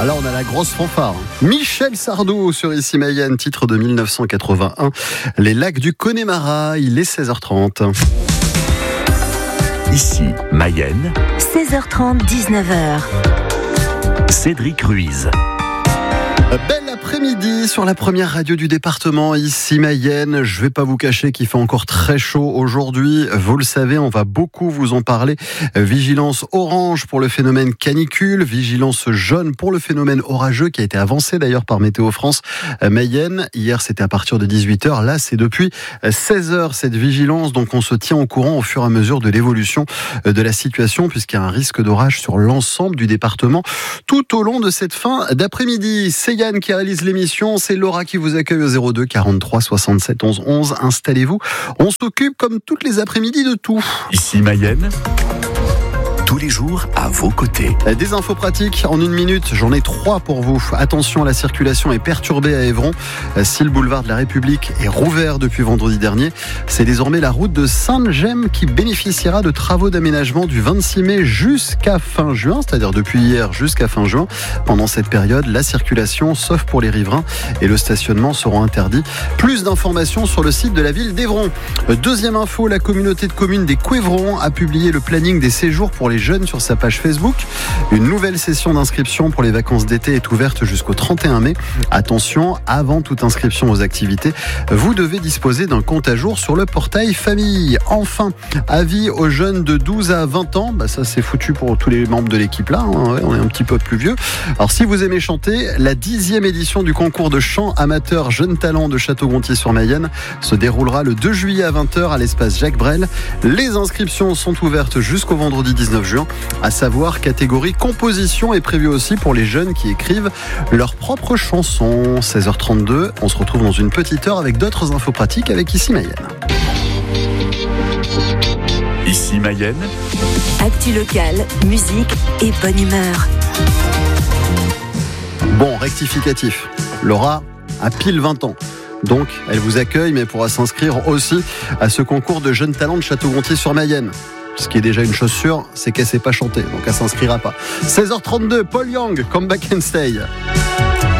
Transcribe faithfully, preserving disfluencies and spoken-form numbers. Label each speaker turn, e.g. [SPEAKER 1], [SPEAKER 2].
[SPEAKER 1] Ah là, on a la grosse fanfare. Michel Sardou sur Ici Mayenne, titre de mille neuf cent quatre-vingt-un. Les lacs du Connemara, il est seize heures trente.
[SPEAKER 2] Ici Mayenne,
[SPEAKER 3] seize heures trente, dix-neuf heures.
[SPEAKER 2] Cédric Ruiz.
[SPEAKER 1] Bel après-midi sur la première radio du département, ici Mayenne. Je vais pas vous cacher qu'il fait encore très chaud aujourd'hui. Vous le savez, on va beaucoup vous en parler. Vigilance orange pour le phénomène canicule, vigilance jaune pour le phénomène orageux qui a été avancé d'ailleurs par Météo France Mayenne. Hier, c'était à partir de dix-huit heures. Là, c'est depuis seize heures cette vigilance. Donc, on se tient au courant au fur et à mesure de l'évolution de la situation puisqu'il y a un risque d'orage sur l'ensemble du département tout au long de cette fin d'après-midi. C'est Yann qui réalise l'émission, c'est Laura qui vous accueille au zéro deux quarante-trois soixante-sept onze onze. Installez-vous, on s'occupe comme toutes les après-midi de tout.
[SPEAKER 2] Ici Mayenne, tous les jours à vos côtés.
[SPEAKER 1] Des infos pratiques en une minute, j'en ai trois pour vous. Attention, la circulation est perturbée à Évron. Si le boulevard de la République est rouvert depuis vendredi dernier, c'est désormais la route de Sainte-Gemme qui bénéficiera de travaux d'aménagement du vingt-six mai jusqu'à fin juin, c'est-à-dire depuis hier jusqu'à fin juin. Pendant cette période, la circulation, sauf pour les riverains, et le stationnement seront interdits. Plus d'informations sur le site de la ville d'Évron. Deuxième info, la communauté de communes des Couévrons a publié le planning des séjours pour les jeunes sur sa page Facebook. Une nouvelle session d'inscription pour les vacances d'été est ouverte jusqu'au trente et un mai. Attention, avant toute inscription aux activités, vous devez disposer d'un compte à jour sur le portail famille. Enfin, avis aux jeunes de douze à vingt ans, bah ça c'est foutu pour tous les membres de l'équipe là, hein, ouais, on est un petit peu plus vieux. Alors si vous aimez chanter, la dixième édition du concours de chant amateur Jeunes Talents de Château-Gontier-sur-Mayenne se déroulera le deux juillet à vingt heures à l'espace Jacques Brel. Les inscriptions sont ouvertes jusqu'au vendredi dix-neuf juin, à savoir catégorie composition est prévue aussi pour les jeunes qui écrivent leurs propres chansons. seize heures trente-deux, on se retrouve dans une petite heure avec d'autres infos pratiques avec Ici Mayenne.
[SPEAKER 2] Ici Mayenne,
[SPEAKER 3] Actu locale, musique et bonne humeur.
[SPEAKER 1] Bon, rectificatif. Laura a pile vingt ans. Donc, elle vous accueille, mais pourra s'inscrire aussi à ce concours de jeunes talents de Château-Gontier-sur-Mayenne. Ce qui est déjà une chose sûre, c'est qu'elle ne sait pas chanter, donc elle ne s'inscrira pas. seize heures trente-deux, Paul Young, Come Back and Stay.